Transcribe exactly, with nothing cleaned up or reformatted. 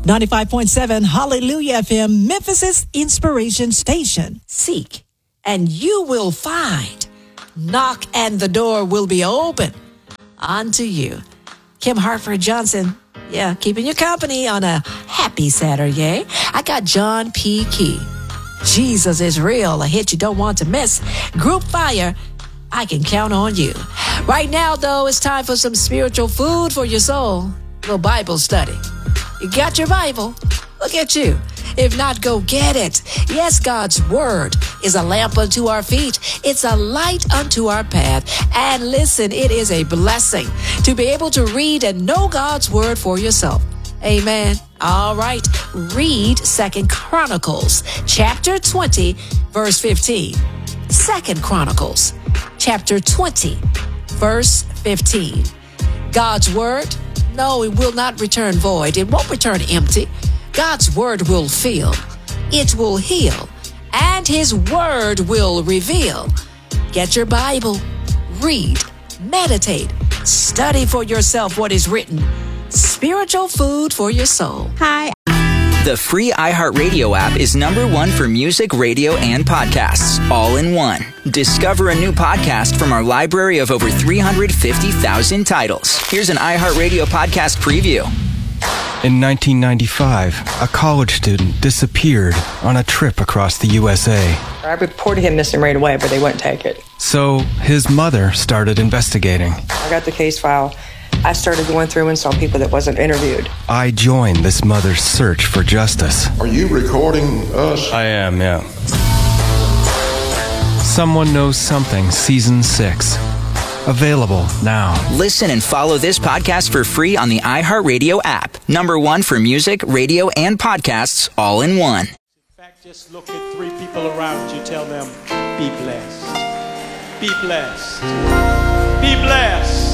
ninety-five point seven Hallelujah F M, Memphis' inspiration station. Seek, and you will find. Knock, and the door will be open unto you. Kim Hartford Johnson, yeah, keeping you company on a happy Saturday. I got John P. Key. Jesus is real, a hit you don't want to miss. Group Fire, I can count on you. Right now, though, it's time for some spiritual food for your soul. A little Bible study. You got your Bible? Look at you. If not, go get it. Yes, God's word is a lamp unto our feet. It's a light unto our path. And listen, it is a blessing to be able to read and know God's word for yourself. Amen. All right. Read Second Chronicles, chapter twenty, verse fifteen. Second Chronicles, chapter twenty, verse fifteen. God's word, no, it will not return void. It won't return empty. God's word will fill. It will heal. And his word will reveal. Get your Bible. Read. Meditate. Study for yourself what is written. Spiritual food for your soul. Hi. The free iHeartRadio app is number one for music, radio, and podcasts, all in one. Discover a new podcast from our library of over three hundred fifty thousand titles. Here's an iHeartRadio podcast preview. In nineteen ninety-five, a college student disappeared on a trip across the U S A. I reported him missing right away, but they wouldn't take it. So his mother started investigating. I got the case file. I started going through and saw people that wasn't interviewed. I joined this mother's search for justice. Are you recording us? I am, yeah. Someone Knows Something, Season six. Available now. Listen and follow this podcast for free on the iHeartRadio app. Number one for music, radio, and podcasts, all in one. In fact, just look at three people around you. Tell them, be blessed. Be blessed. Be blessed.